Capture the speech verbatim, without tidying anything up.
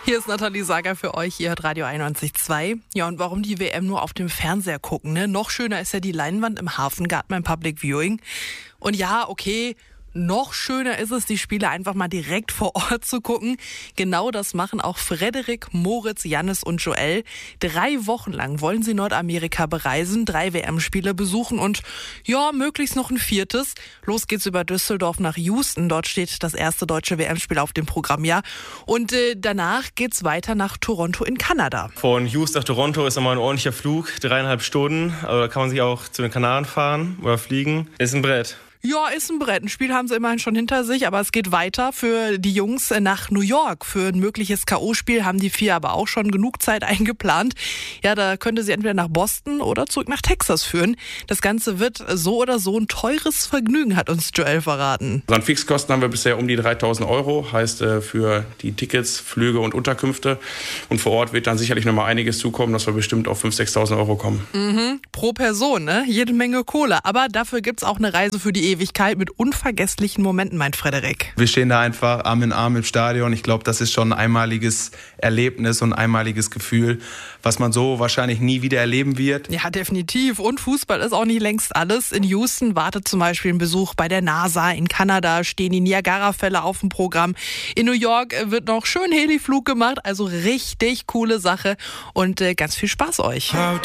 Hier ist Nathalie Sager für euch, ihr hört Radio einundneunzig Komma zwei. Ja, und warum die W M nur auf dem Fernseher gucken, ne? Noch schöner ist ja die Leinwand im Hafengarten beim Public Viewing. Und ja, okay, noch schöner ist es, die Spiele einfach mal direkt vor Ort zu gucken. Genau das machen auch Frederik, Moritz, Jannis und Joel. Drei Wochen lang wollen sie Nordamerika bereisen, drei W M-Spiele besuchen und ja, möglichst noch ein viertes. Los geht's über Düsseldorf nach Houston. Dort steht das erste deutsche W M-Spiel auf dem Programm, ja. Und äh, danach geht's weiter nach Toronto in Kanada. Von Houston nach Toronto ist nochmal ein ordentlicher Flug, dreieinhalb Stunden. Also da kann man sich auch zu den Kanaren fahren oder fliegen. Ist ein Brett. Ja, ist ein Brett. Ein Spiel haben sie immerhin schon hinter sich, aber es geht weiter für die Jungs nach New York. Für ein mögliches K O-Spiel haben die vier aber auch schon genug Zeit eingeplant. Ja, da könnte sie entweder nach Boston oder zurück nach Texas führen. Das Ganze wird so oder so ein teures Vergnügen, hat uns Joel verraten. An Fixkosten haben wir bisher um die dreitausend Euro, heißt äh, für die Tickets, Flüge und Unterkünfte. Und vor Ort wird dann sicherlich noch mal einiges zukommen, dass wir bestimmt auf fünftausend, sechstausend Euro kommen. Mhm, pro Person, ne? Jede Menge Kohle. Aber dafür gibt's auch eine Reise für die Ewigkeit mit unvergesslichen Momenten, meint Frederik. Wir stehen da einfach Arm in Arm im Stadion. Ich glaube, das ist schon ein einmaliges Erlebnis und ein einmaliges Gefühl, was man so wahrscheinlich nie wieder erleben wird. Ja, definitiv. Und Fußball ist auch nicht längst alles. In Houston wartet zum Beispiel ein Besuch bei der NASA. In Kanada stehen die Niagara-Fälle auf dem Programm. In New York wird noch schön Heliflug gemacht. Also richtig coole Sache. Und äh, ganz viel Spaß euch. How